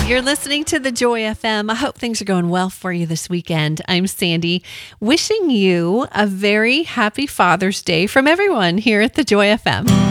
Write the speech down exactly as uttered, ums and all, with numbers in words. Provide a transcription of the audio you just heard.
You're listening to the Joy F M. I hope things are going well for you this weekend. I'm Sandy, wishing you a very happy Father's Day from everyone here at the Joy F M.